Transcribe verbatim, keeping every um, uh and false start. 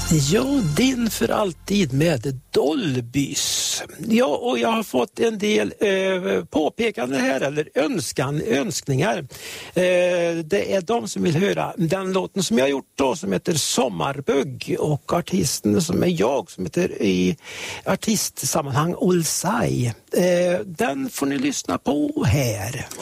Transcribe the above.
Ja, din för alltid med Dolbys. Ja, och jag har fått en del eh, påpekanden här, eller önskan, önskningar. Eh, det är de som vill höra den låten som jag har gjort då, som heter Sommarbugg, och artisten som är jag, som heter i artistsammanhang Olsai. Eh, den får ni lyssna på här.